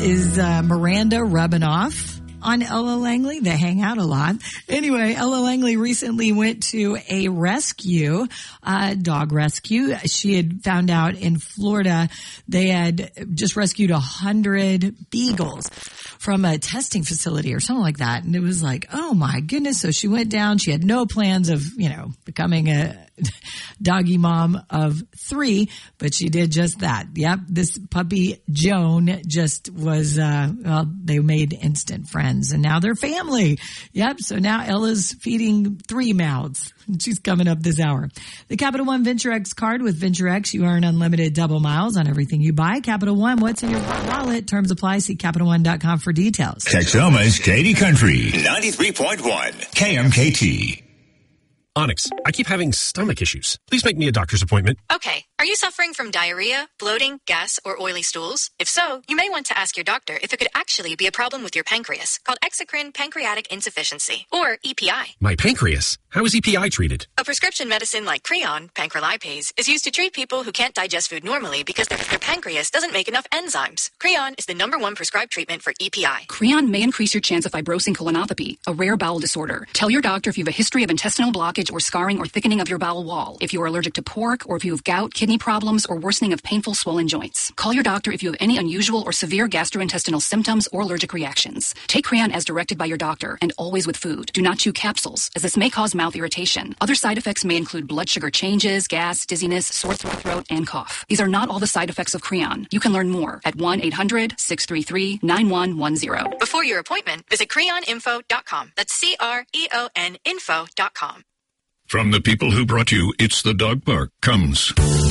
is Miranda rubbing off on Ella Langley? They hang out a lot. Anyway, Ella Langley recently went to a rescue, dog rescue. She had found out in Florida they had just rescued 100 beagles from a testing facility or something like that. And it was like, oh my goodness. So she went down. She had no plans of, becoming a doggy mom of 3, but she did just that. Yep. This puppy Joan just was, they made instant friends and now they're family. Yep. So now Ella's feeding 3 mouths. She's coming up this hour. The Capital One Venture X card. With Venture X, you earn unlimited double miles on everything you buy. Capital One, what's in your wallet? Terms apply. See CapitalOne.com for details. Texoma's Katy Country. 93.1 KMKT. Onyx, I keep having stomach issues. Please make me a doctor's appointment. Okay. Are you suffering from diarrhea, bloating, gas, or oily stools? If so, you may want to ask your doctor if it could actually be a problem with your pancreas, called exocrine pancreatic insufficiency, or EPI. My pancreas? How is EPI treated? A prescription medicine like Creon, pancrelipase, is used to treat people who can't digest food normally because their pancreas doesn't make enough enzymes. Creon is the #1 prescribed treatment for EPI. Creon may increase your chance of fibrosing colonopathy, a rare bowel disorder. Tell your doctor if you have a history of intestinal blockage or scarring or thickening of your bowel wall, if you are allergic to pork, or if you have gout, kidney problems, or worsening of painful swollen joints. Call your doctor if you have any unusual or severe gastrointestinal symptoms or allergic reactions. Take Creon as directed by your doctor and always with food. Do not chew capsules, as this may cause mouth irritation. Other side effects may include blood sugar changes, gas, dizziness, sore throat, and cough. These are not all the side effects of Creon. You can learn more at 1-800-633-9110. Before your appointment, visit creoninfo.com. That's CREON info.com. From the people who brought you It's the Dog Park comes